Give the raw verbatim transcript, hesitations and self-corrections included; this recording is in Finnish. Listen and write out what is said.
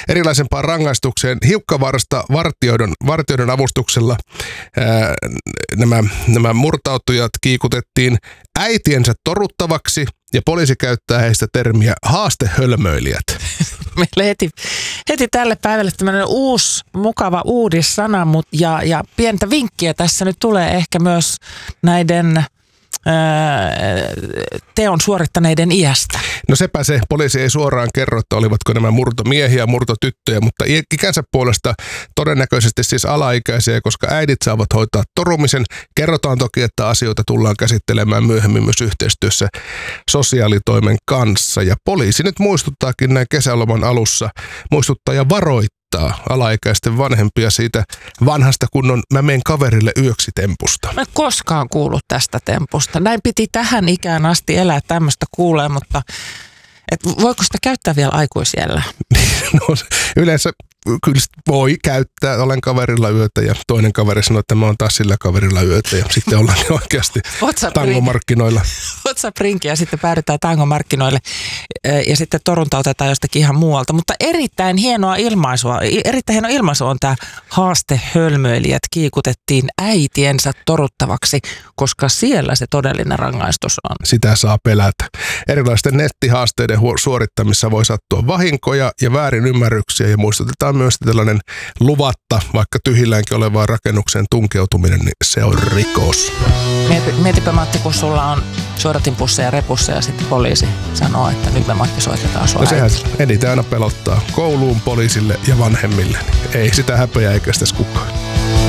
erilaisempaan rangaistukseen. Hiukkavarsta vartijoiden, vartijoiden avustuksella ää, nämä, nämä murtautujat kiikutettiin äitiensä toruttavaksi ja poliisi käyttää heistä termiä haastehölmöilijät. Meille heti, heti tälle päivälle tämmöinen uusi, mukava uudissana, mutta ja, ja pientä vinkkiä tässä nyt tulee ehkä myös näiden teon suorittaneiden iästä. No sepä se. Poliisi ei suoraan kerro, että olivatko nämä murtomiehiä, murtotyttöjä, mutta ikänsä puolesta todennäköisesti siis alaikäisiä, koska äidit saavat hoitaa torumisen. Kerrotaan toki, että asioita tullaan käsittelemään myöhemmin myös yhteistyössä sosiaalitoimen kanssa. Ja poliisi nyt muistuttaakin näin kesäloman alussa, muistuttaa ja varoittaa alaikäisten vanhempia siitä vanhasta kunnon mä menen kaverille yöksi -tempusta. Mä en koskaan kuullut tästä tempusta. Näin piti tähän ikään asti elää, tämmöistä kuulee, mutta et voiko sitä käyttää vielä aikuisiellä? No, yleensä kyllä voi käyttää, olen kaverilla yötä ja toinen kaveri sanoo, että mä oon taas sillä kaverilla yötä ja sitten ollaan oikeasti tangomarkkinoilla. WhatsApp-rinki ja sitten päädytään tangomarkkinoille ja sitten torunta otetaan jostakin ihan muualta. Mutta erittäin hienoa ilmaisua, erittäin hieno ilmaisu on tämä haastehölmöilijät kiikutettiin äitiensä toruttavaksi, koska siellä se todellinen rangaistus on. Sitä saa pelätä. Erilaisten nettihaasteiden suorittamissa voi sattua vahinkoja ja väärinymmärryksiä ja muistutetaan myös tällainen luvatta, vaikka tyhjilläänkin olevaan rakennukseen tunkeutuminen, niin se on rikos. Mietipä Matti, kun sulla on suodatinpusseja repussa ja sitten poliisi sanoo, että nyt me Matti soitetaan sua. No sehän eniten aina pelottaa kouluun, poliisille ja vanhemmille. Ei sitä häpeää eikä sitä kukaan.